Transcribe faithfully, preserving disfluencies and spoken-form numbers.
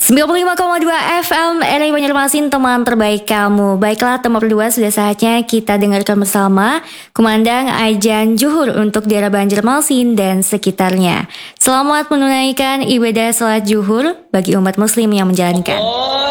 sembilan puluh lima koma dua F M R I Banjarmasin, teman terbaik kamu. Baiklah teman berdua, sudah saatnya kita dengarkan bersama Kumandang Ajan Juhur untuk daerah Banjarmasin dan sekitarnya. Selamat menunaikan ibadah salat Juhur bagi umat muslim yang menjalankan.